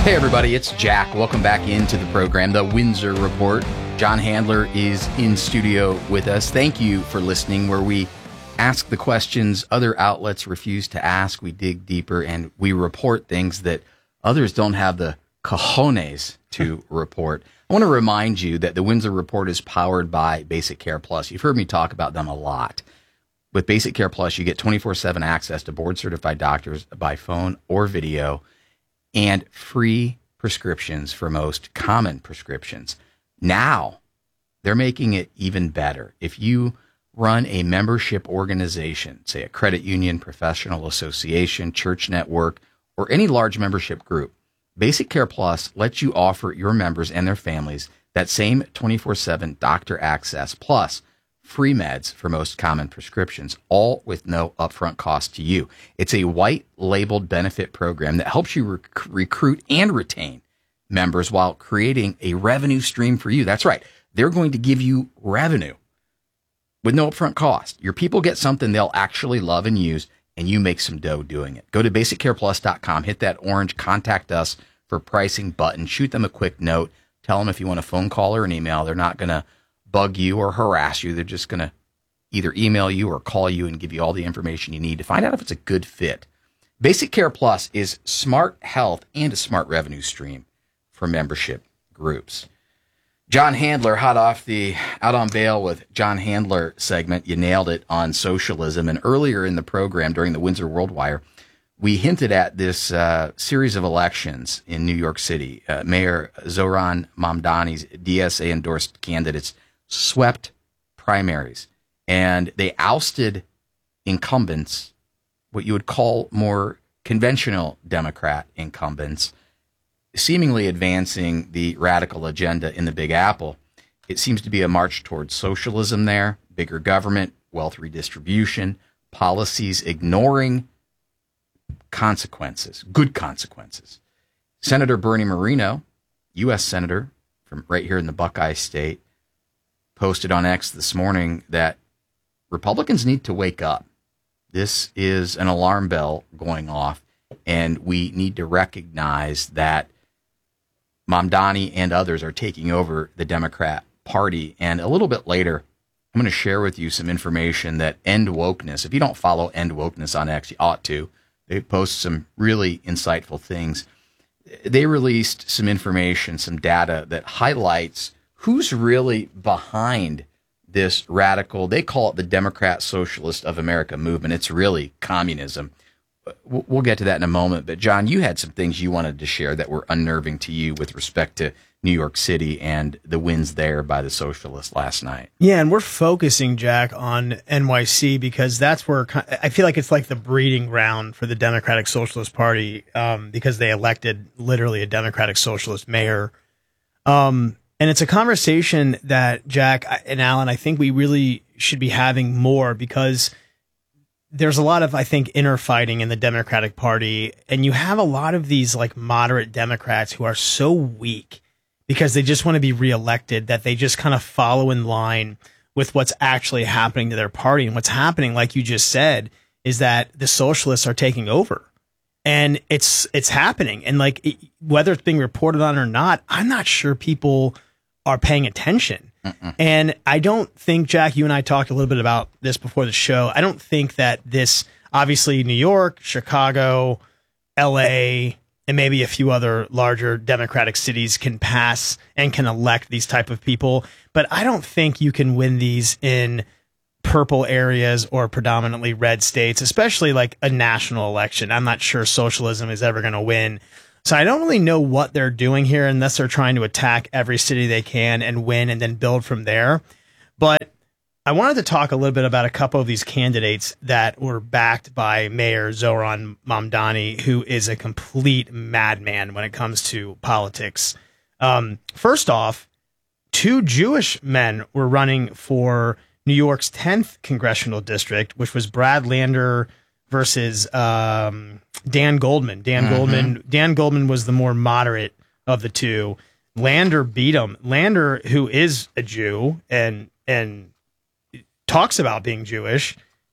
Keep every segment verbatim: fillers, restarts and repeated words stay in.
Hey everybody, it's Jack. Welcome back into the program, The Windsor Report. John Handler is in studio with us. Thank you for listening, where we ask the questions other outlets refuse to ask. We dig deeper and we report things that others don't have the cojones to report. I want to remind you that the Windsor Report is powered by Basic Care Plus. You've heard me talk about them a lot. With Basic Care Plus, you get twenty-four seven access to board-certified doctors by phone or video and free prescriptions for most common prescriptions. Now, they're making it even better. If you run a membership organization, say a credit union, professional association, church network, or any large membership group, Basic Care Plus lets you offer your members and their families that same twenty-four seven doctor access plus free meds for most common prescriptions, all with no upfront cost to you. It's a white labeled benefit program that helps you rec- recruit and retain members while creating a revenue stream for you. That's right. They're going to give you revenue with no upfront cost. Your people get something they'll actually love and use, and you make some dough doing it. Go to basic care plus dot com, hit that orange contact us for pricing button, shoot them a quick note, tell them if you want a phone call or an email. They're not going to bug you or harass you. They're just going to either email you or call you and give you all the information you need to find out if it's a good fit. Basic Care Plus is smart health and a smart revenue stream for membership groups. John Handler, hot off the Out on Bail with John Handler segment. You nailed it on socialism. And earlier in the program, during the Windsor World Wire, we hinted at this uh, series of elections in New York City. Uh, Mayor Zohran Mamdani's D S A-endorsed candidates swept primaries, and they ousted incumbents, what you would call more conventional Democrat incumbents, seemingly advancing the radical agenda in the Big Apple. It seems to be a march towards socialism there, bigger government, wealth redistribution, policies ignoring consequences, good consequences. Senator Bernie Moreno, U S Senator from right here in the Buckeye State, posted on X this morning that Republicans need to wake up. This is an alarm bell going off, and we need to recognize that Mamdani and others are taking over the Democrat Party. And a little bit later, I'm going to share with you some information that End Wokeness, if you don't follow End Wokeness on X, you ought to. They post some really insightful things. They released some information, some data that highlights who's really behind this radical, they call it the Democrat Socialist of America movement. It's really communism. We'll get to that in a moment. But, John, you had some things you wanted to share that were unnerving to you with respect to New York City and the wins there by the socialists last night. Yeah, and we're focusing, Jack, on N Y C because that's where I feel like it's like the breeding ground for the Democratic Socialist Party um, because they elected literally a Democratic Socialist mayor. Um And it's a conversation that, Jack and Alan, I think we really should be having more because there's a lot of, I think, inner fighting in the Democratic Party. And you have a lot of these like moderate Democrats who are so weak because they just want to be reelected that they just kind of follow in line with what's actually happening to their party. And what's happening, like you just said, is that the socialists are taking over. And it's it's happening. And like it, whether it's being reported on or not, I'm not sure people are paying attention. Mm-mm. And I don't think, Jack, you and I talked a little bit about this before the show. I don't think that this, obviously New York, Chicago, L A, and maybe a few other larger Democratic cities can pass and can elect these type of people. But I don't think you can win these in purple areas or predominantly red states, especially like a national election. I'm not sure socialism is ever going to win. So I don't really know what they're doing here unless they're trying to attack every city they can and win and then build from there. But I wanted to talk a little bit about a couple of these candidates that were backed by Mayor Zohran Mamdani, who is a complete madman when it comes to politics. Um, first off, two Jewish men were running for New York's tenth congressional district, which was Brad Lander versus um, Dan Goldman. Dan mm-hmm. Goldman. Dan Goldman was the more moderate of the two. Lander beat him. Lander, who is a Jew and and talks about being Jewish,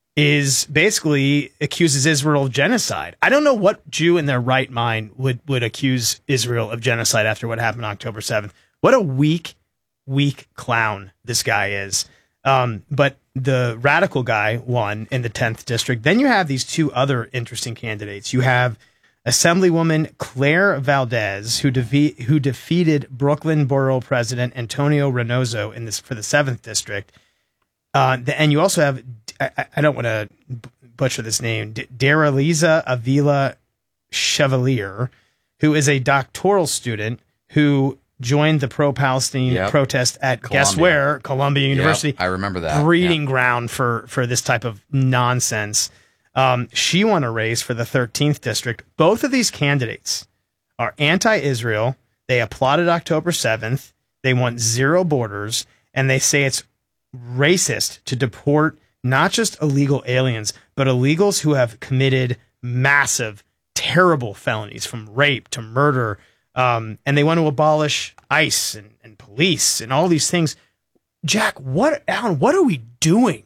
is basically accuses Israel of genocide. I don't know what Jew in their right mind would, would accuse Israel of genocide after what happened on October seventh. What a weak, weak clown this guy is. Um, but the radical guy won in the tenth district. Then you have these two other interesting candidates. You have Assemblywoman Claire Valdez, who, defe- who defeated Brooklyn Borough President Antonio Reynoso in this for the seventh district. Uh, the, and you also have, I, I don't want to butcher this name, D- Daraliza Avila Chevalier, who is a doctoral student who joined the pro-Palestinian yep. protest at, Columbia. Guess where? Columbia University. Yep, I remember that. Breeding yep. ground for, for this type of nonsense. Um, she won a race for the thirteenth district. Both of these candidates are anti-Israel. They applauded October seventh. They want zero borders, and they say it's racist to deport not just illegal aliens, but illegals who have committed massive, terrible felonies, from rape to murder. Um, and they want to abolish ICE and, and police and all these things. Jack, what, Alan, what are we doing?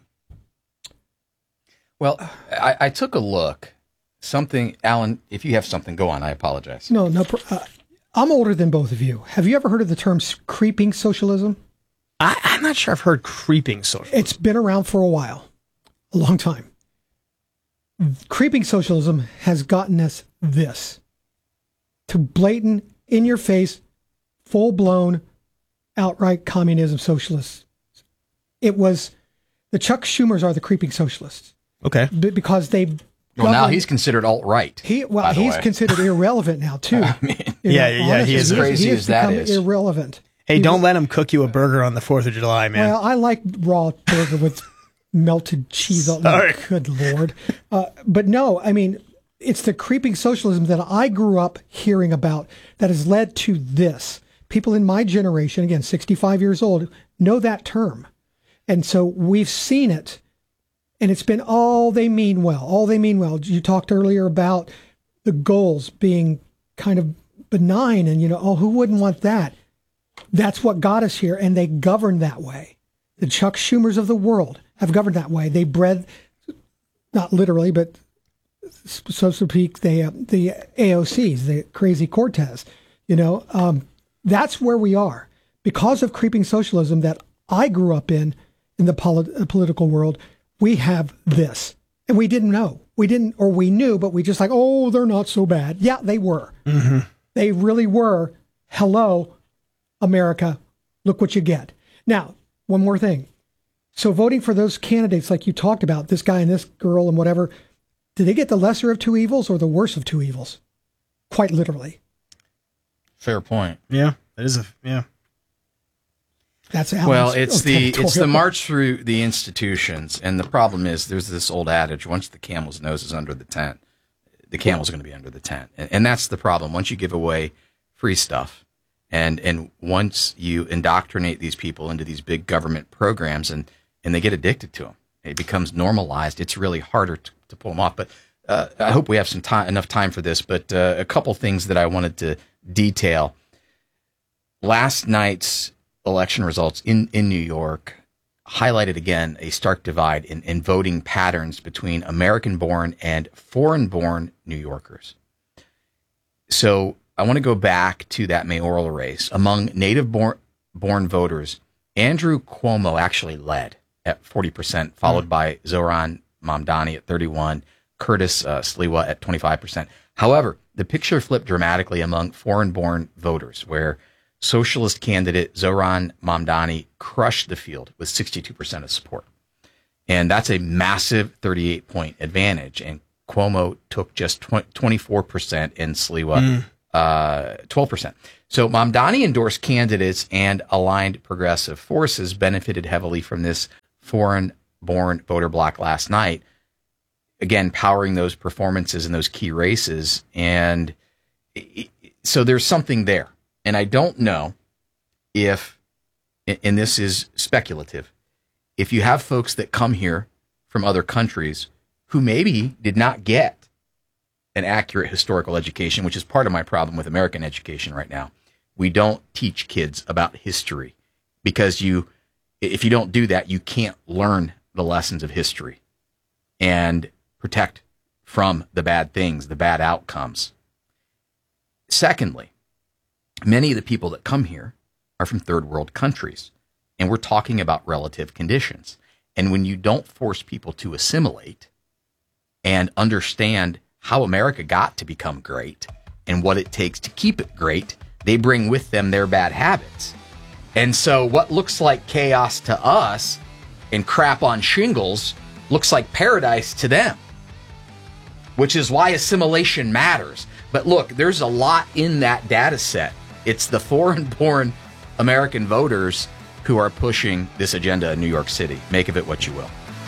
Well, I, I took a look. Something, Alan, if you have something, go on. I apologize. No, no. Uh, I'm older than both of you. Have you ever heard of the term creeping socialism? I, I'm not sure I've heard creeping socialism. It's been around for a while, a long time. Creeping socialism has gotten us this, to blatant, in-your-face, full-blown, outright communism socialists. It was, the Chuck Schumers are the creeping socialists. Okay. B- because they... Well, now he's considered alt-right. He, well, he's way. considered irrelevant now, too. I mean, yeah, know, yeah, he is. As crazy he as that is. irrelevant. Hey, don't let him cook you a burger on the fourth of July, man. Well, I like raw burger with melted cheese. Oh, good Lord. Uh, but no, I mean, it's the creeping socialism that I grew up hearing about that has led to this. People in my generation, again, sixty-five years old, know that term. And so we've seen it, and it's been all they mean well, all they mean well. You talked earlier about the goals being kind of benign and, you know, oh, who wouldn't want that? That's what got us here, and they govern that way. The Chuck Schumers of the world have governed that way. They bred, not literally, but so to speak, they, uh, the A O Cs, the crazy Cortez, you know, um, that's where we are. Because of creeping socialism that I grew up in, in the polit- political world, we have this. And we didn't know. We didn't, or we knew, but we just like, oh, they're not so bad. Yeah, they were. Mm-hmm. They really were. Hello, America, look what you get. Now, one more thing. So voting for those candidates like you talked about, this guy and this girl and whatever, did they get the lesser of two evils or the worse of two evils? Quite literally. Fair point. Yeah, that is a, yeah. That's Alan's well, it's the territorial. it's the march through the institutions, and the problem is there's this old adage: once the camel's nose is under the tent, the camel's going to be under the tent, and, and that's the problem. Once you give away free stuff, and and once you indoctrinate these people into these big government programs, and and they get addicted to them, it becomes normalized. It's really harder to, to pull them off. But uh, I hope we have some time, enough time for this. But uh, a couple things that I wanted to detail. Last night's election results in, in New York highlighted again a stark divide in, in voting patterns between American-born and foreign-born New Yorkers. So I want to go back to that mayoral race. Among native-born born voters, Andrew Cuomo actually led at forty percent, followed mm-hmm. by Zohran Mamdani at thirty-one, Curtis uh, Sliwa at twenty-five percent. However, the picture flipped dramatically among foreign-born voters, where socialist candidate Zohran Mamdani crushed the field with sixty-two percent of support. And that's a massive thirty-eight point advantage. And Cuomo took just twenty-four percent and Sliwa mm. uh, twelve percent. So Mamdani endorsed candidates and aligned progressive forces benefited heavily from this foreign-born voter bloc last night, again, powering those performances in those key races. And it, so there's something there. And I don't know if, and this is speculative, if you have folks that come here from other countries who maybe did not get an accurate historical education, which is part of my problem with American education right now. We don't teach kids about history because you, if you don't do that, you can't learn the lessons of history. and protect from the bad things, the bad outcomes. Secondly, many of the people that come here are from third world countries, and we're talking about relative conditions. And when you don't force people to assimilate and understand how America got to become great and what it takes to keep it great, they bring with them their bad habits. And so what looks like chaos to us and crap on shingles looks like paradise to them, which is why assimilation matters. But look, there's a lot in that data set. It's the foreign-born American voters who are pushing this agenda in New York City. Make of it what you will.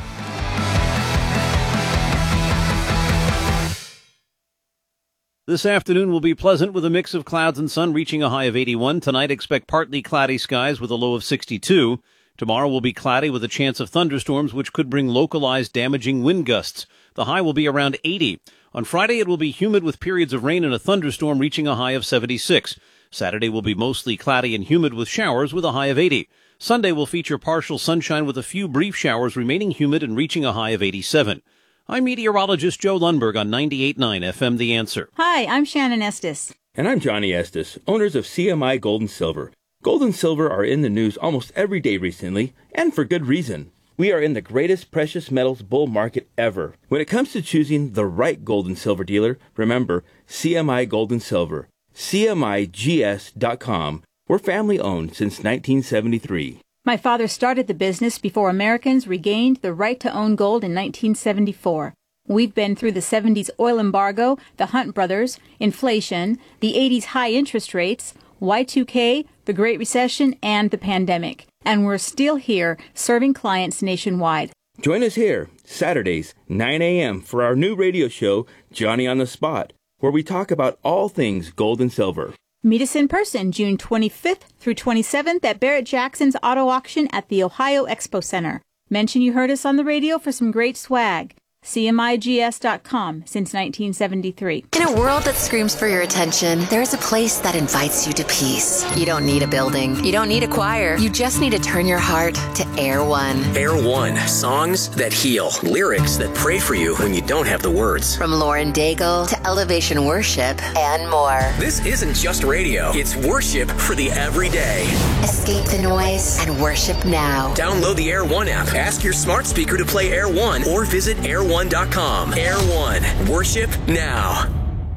This afternoon will be pleasant with a mix of clouds and sun, reaching a high of eighty-one. Tonight, expect partly cloudy skies with a low of sixty-two. Tomorrow will be cloudy with a chance of thunderstorms, which could bring localized damaging wind gusts. The high will be around eighty. On Friday, it will be humid with periods of rain and a thunderstorm, reaching a high of seventy-six. Saturday will be mostly cloudy and humid with showers with a high of eighty. Sunday will feature partial sunshine with a few brief showers, remaining humid and reaching a high of eighty-seven. I'm meteorologist Joe Lundberg on ninety-eight point nine F M The Answer. Hi, I'm Shannon Estes. And I'm Johnny Estes, owners of C M I Gold and Silver. Gold and silver are in the news almost every day recently, and for good reason. We are in the greatest precious metals bull market ever. When it comes to choosing the right gold and silver dealer, remember C M I Gold and Silver. C M I G S dot com. We're family owned since nineteen seventy-three. My father started the business before Americans regained the right to own gold in nineteen seventy-four. We've been through the seventies oil embargo, the Hunt brothers, inflation, the eighties high interest rates, Y two K, the Great Recession, and the pandemic. And we're still here serving clients nationwide. Join us here, Saturdays, nine a.m. for our new radio show, Johnny on the Spot, where we talk about all things gold and silver. Meet us in person June twenty-fifth through twenty-seventh at Barrett-Jackson's Auto Auction at the Ohio Expo Center. Mention you heard us on the radio for some great swag. C M I G S dot com since nineteen seventy-three. In a world that screams for your attention, there's a place that invites you to peace. You don't need a building. You don't need a choir. You just need to turn your heart to Air One. Air One. Songs that heal. Lyrics that pray for you when you don't have the words. From Lauren Daigle to Elevation Worship and more. This isn't just radio. It's worship for the everyday. Escape the noise and worship now. Download the Air One app. Ask your smart speaker to play Air One or visit air one dot com. Air One. Worship now.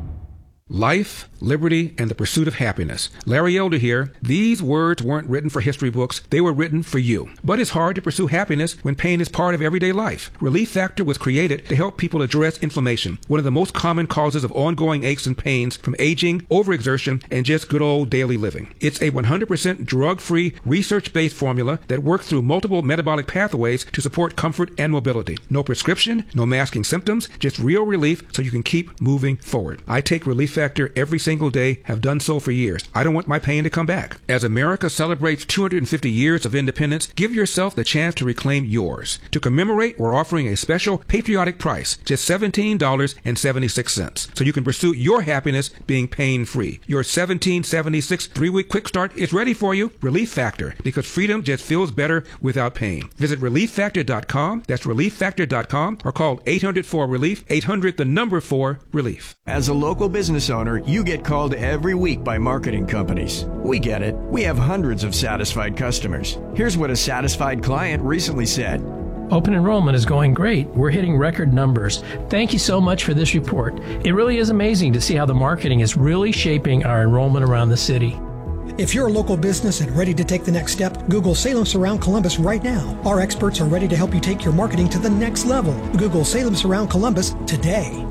Life, liberty, and the pursuit of happiness. Larry Elder here. These words weren't written for history books. They were written for you. But it's hard to pursue happiness when pain is part of everyday life. Relief Factor was created to help people address inflammation, one of the most common causes of ongoing aches and pains from aging, overexertion, and just good old daily living. It's a one hundred percent drug-free, research-based formula that works through multiple metabolic pathways to support comfort and mobility. No prescription, no masking symptoms, just real relief so you can keep moving forward. I take Relief Factor every single day, have done so for years. I don't want my pain to come back. As America celebrates two hundred fifty years of independence, give yourself the chance to reclaim yours. To commemorate, we're offering a special patriotic price, just seventeen dollars and seventy-six cents, so you can pursue your happiness being pain-free. Your seventeen seventy-six three-week quick start is ready for you. Relief Factor, because freedom just feels better without pain. Visit relief factor dot com. That's relief factor dot com, or call eight hundred four relief, eight hundred the number four relief. As a local business owner, you get called every week by marketing companies. We get it. We have hundreds of satisfied customers. Here's what a satisfied client recently said. Open enrollment is going great. We're hitting record numbers. Thank you so much for this report. It really is amazing to see how the marketing is really shaping our enrollment around the city. If you're a local business and ready to take the next step, Google Salem Surround Columbus right now. Our experts are ready to help you take your marketing to the next level. Google Salem Surround Columbus today.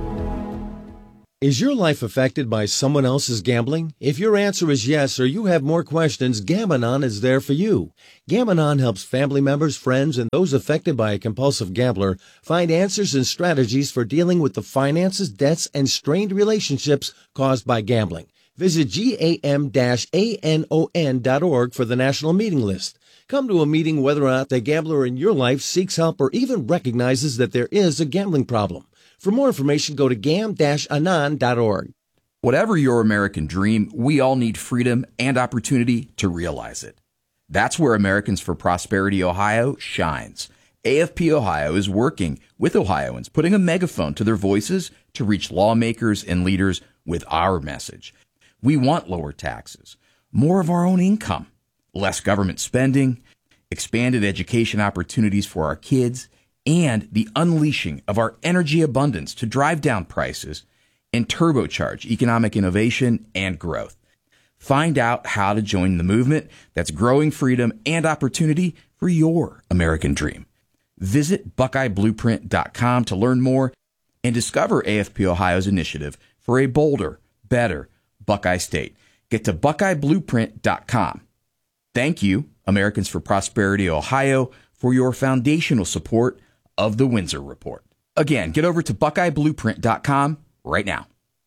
Is your life affected by someone else's gambling? If your answer is yes, or you have more questions, Gam-Anon is there for you. Gam-Anon helps family members, friends, and those affected by a compulsive gambler find answers and strategies for dealing with the finances, debts, and strained relationships caused by gambling. Visit gam dash anon dot org for the national meeting list. Come to a meeting whether or not the gambler in your life seeks help or even recognizes that there is a gambling problem. For more information, go to gam dash anon dot org. Whatever your American dream, we all need freedom and opportunity to realize it. That's where Americans for Prosperity Ohio shines. A F P Ohio is working with Ohioans, putting a megaphone to their voices to reach lawmakers and leaders with our message. We want lower taxes, more of our own income, less government spending, expanded education opportunities for our kids, and the unleashing of our energy abundance to drive down prices and turbocharge economic innovation and growth. Find out how to join the movement that's growing freedom and opportunity for your American dream. Visit Buckeye Blueprint dot com to learn more and discover A F P Ohio's initiative for a bolder, better Buckeye State. Get to Buckeye Blueprint dot com. Thank you, Americans for Prosperity Ohio, for your foundational support of the Windsor Report. Again, get over to Buckeye Blueprint dot com right now.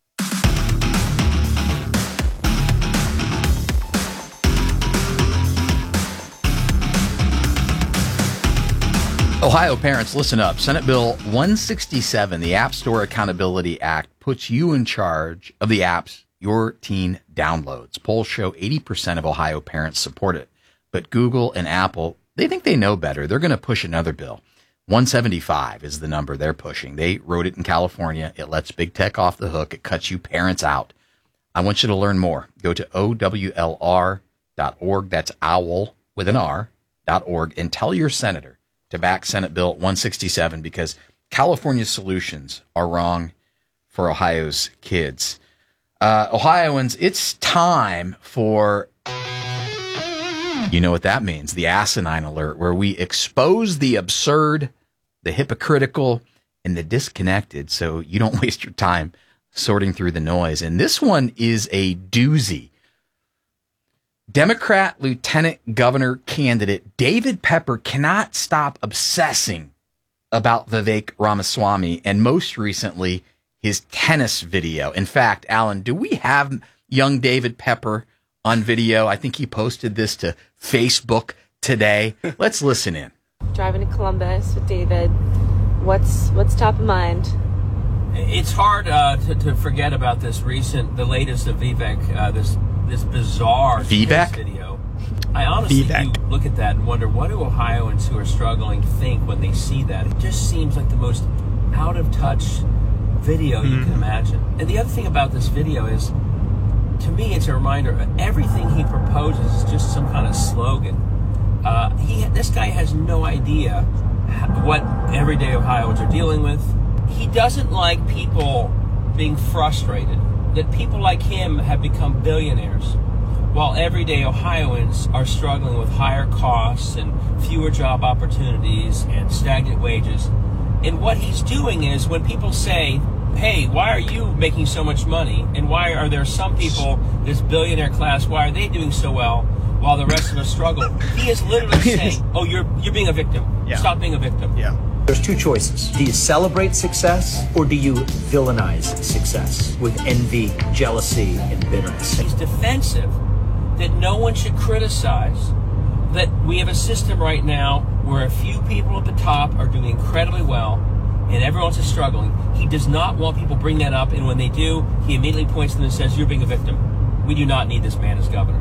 Ohio parents, listen up. Senate Bill one sixty-seven, the App Store Accountability Act, puts you in charge of the apps your teen downloads. Polls show eighty percent of Ohio parents support it. But Google and Apple, they think they know better. They're going to push another bill. one seventy-five is the number they're pushing. They wrote it in California. It lets big tech off the hook. It cuts you parents out. I want you to learn more. Go to O W L R dot org. That's owl with an R dot org, and tell your senator to back Senate Bill one sixty-seven, because California's solutions are wrong for Ohio's kids. Uh, Ohioans, it's time for, you know what that means, the asinine alert, where we expose the absurd, the hypocritical, and the disconnected so you don't waste your time sorting through the noise. And this one is a doozy. Democrat Lieutenant Governor candidate David Pepper cannot stop obsessing about Vivek Ramaswamy and most recently his tennis video. In fact, Alan, do we have young David Pepper on video? I think he posted this to Facebook today. Let's listen in. Driving to Columbus with David. What's what's top of mind? It's hard uh, to, to forget about this recent, the latest of Vivek, uh, this this bizarre Vivek video. I honestly do look at that and wonder, what do Ohioans who are struggling think when they see that? It just seems like the most out of touch video you mm. can imagine. And the other thing about this video is, to me, it's a reminder of everything he proposes is just some kind of slogan. Uh, he, this guy has no idea what everyday Ohioans are dealing with. He doesn't like people being frustrated, that people like him have become billionaires, while everyday Ohioans are struggling with higher costs and fewer job opportunities and stagnant wages. And what he's doing is, when people say, hey, why are you making so much money? And why are there some people, this billionaire class, why are they doing so well while the rest of us struggle? He is literally saying, oh, you're you're being a victim. Yeah. Stop being a victim. Yeah. There's two choices. Do you celebrate success, or do you villainize success with envy, jealousy, and bitterness? He's defensive that no one should criticize, that we have a system right now where a few people at the top are doing incredibly well and everyone else is struggling. He does not want people to bring that up, and when they do, he immediately points to them and says, you're being a victim. We do not need this man as governor.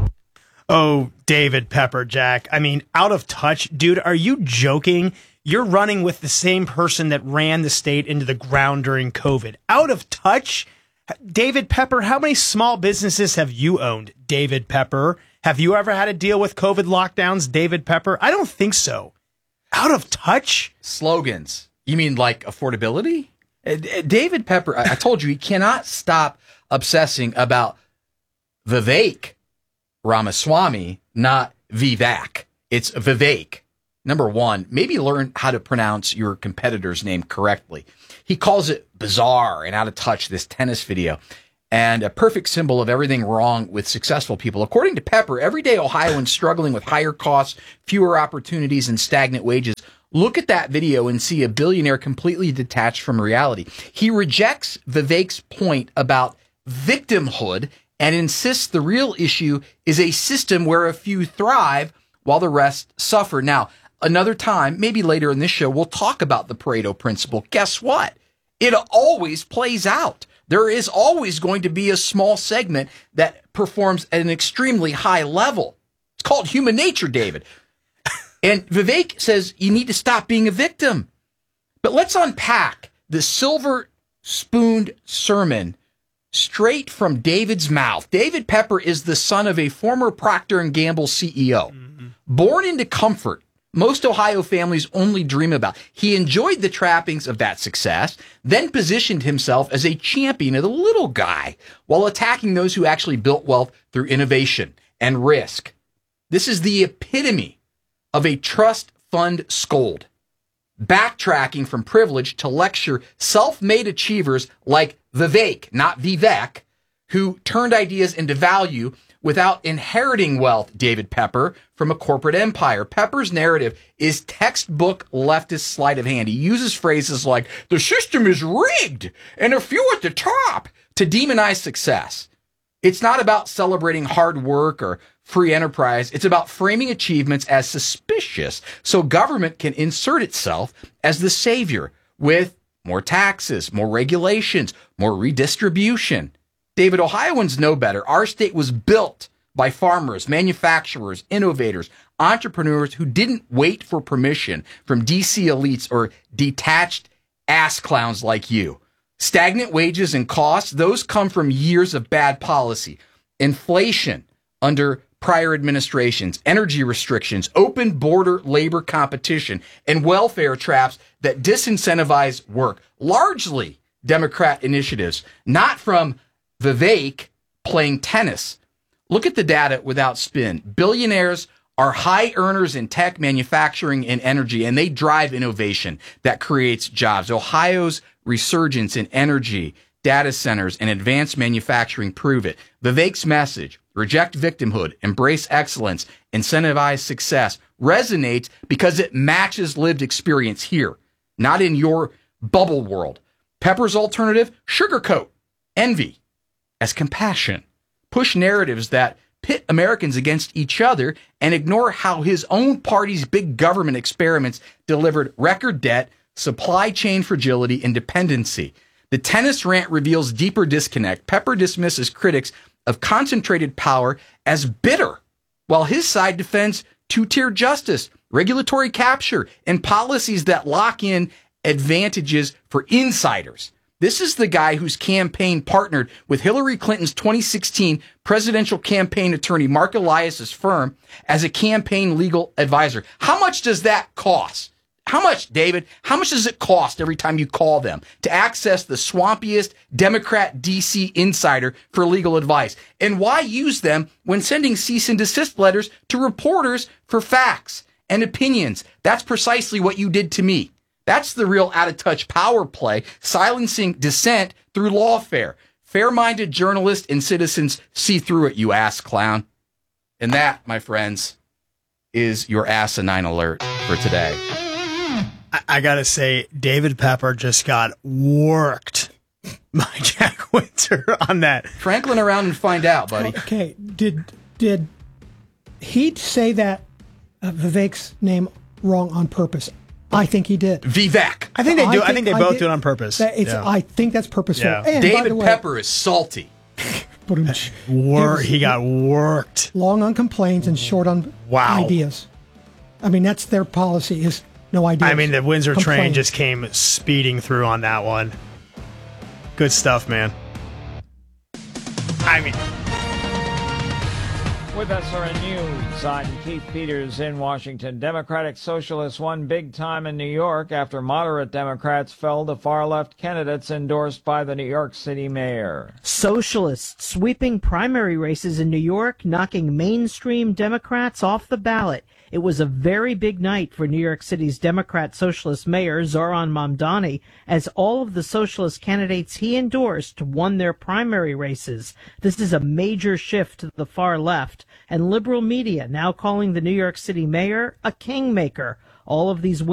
Oh, David Pepper, Jack. I mean, out of touch. Dude, are you joking? You're running with the same person that ran the state into the ground during COVID. Out of touch? David Pepper, how many small businesses have you owned, David Pepper? Have you ever had to deal with COVID lockdowns, David Pepper? I don't think so. Out of touch? Slogans. You mean like affordability? David Pepper, I told you, he cannot stop obsessing about Vivek Ramaswamy, not Vivek. It's Vivek. Number one, maybe learn how to pronounce your competitor's name correctly. He calls it bizarre and out of touch, this tennis video, and a perfect symbol of everything wrong with successful people. According to Pepper, everyday Ohioans struggling with higher costs, fewer opportunities, and stagnant wages. Look at that video and see a billionaire completely detached from reality. He rejects Vivek's point about victimhood and insists the real issue is a system where a few thrive while the rest suffer. Now, another time, maybe later in this show, we'll talk about the Pareto principle. Guess what? It always plays out. There is always going to be a small segment that performs at an extremely high level. It's called human nature, David. And Vivek says you need to stop being a victim. But let's unpack the silver-spooned sermon straight from David's mouth. David Pepper is the son of a former Procter and Gamble C E O. Mm-hmm. Born into comfort, most Ohio families only dream about. He enjoyed the trappings of that success, then positioned himself as a champion of the little guy while attacking those who actually built wealth through innovation and risk. This is the epitome of a trust fund scold, backtracking from privilege to lecture self-made achievers like Vivek, not Vivek, who turned ideas into value without inheriting wealth, David Pepper, from a corporate empire. Pepper's narrative is textbook leftist sleight of hand. He uses phrases like, the system is rigged, and a few at the top, to demonize success. It's not about celebrating hard work or free enterprise. It's about framing achievements as suspicious so government can insert itself as the savior with more taxes, more regulations, more redistribution. David, Ohioans know better. Our state was built by farmers, manufacturers, innovators, entrepreneurs who didn't wait for permission from D C elites or detached ass clowns like you. Stagnant wages and costs, those come from years of bad policy. Inflation under prior administrations, energy restrictions, open border labor competition, and welfare traps that disincentivize work. Largely Democrat initiatives, not from Vivek playing tennis. Look at the data without spin. Billionaires are high earners in tech, manufacturing, and energy, and they drive innovation that creates jobs. Ohio's resurgence in energy, data centers, and advanced manufacturing prove it. Vivek's message, reject victimhood, embrace excellence, incentivize success, resonates because it matches lived experience here, not in your bubble world. Pepper's alternative, sugarcoat envy as compassion, push narratives that pit Americans against each other, and ignore how his own party's big government experiments delivered record debt, supply chain fragility, and dependency. The tennis rant reveals deeper disconnect. Pepper dismisses critics of concentrated power as bitter, while his side defends two-tier justice, regulatory capture, and policies that lock in advantages for insiders. This is the guy whose campaign partnered with Hillary Clinton's twenty sixteen presidential campaign attorney, Mark Elias's firm, as a campaign legal advisor. How much does that cost? How much, David? How much does it cost every time you call them to access the swampiest Democrat D C insider for legal advice? And why use them when sending cease and desist letters to reporters for facts and opinions? That's precisely what you did to me. That's the real out-of-touch power play, silencing dissent through lawfare. Fair-minded journalists and citizens see through it, you ass clown. And that, my friends, is your asinine alert for today. I, I gotta say, David Pepper just got worked by Jack Winter on that. Franklin around and find out, buddy. Okay, did did he say that uh, Vivek's name wrong on purpose? I think he did. Vivek. I think they do. I think, I think they both did, do it on purpose. It's, yeah. I think that's purposeful. Yeah. And David way, Pepper is salty. Wor- he got worked. Long on complaints and short on wow. ideas. I mean, that's their policy, is no ideas. I mean, the Windsor Complain. train just came speeding through on that one. Good stuff, man. I mean... With S R N News, I'm Keith Peters in Washington. Democratic Socialists won big time in New York after moderate Democrats fell to far-left candidates endorsed by the New York City mayor. Socialists sweeping primary races in New York, knocking mainstream Democrats off the ballot. It was a very big night for New York City's Democrat Socialist Mayor Zohran Mamdani, as all of the socialist candidates he endorsed won their primary races. This is a major shift to the far left, and liberal media now calling the New York City mayor a kingmaker. All of these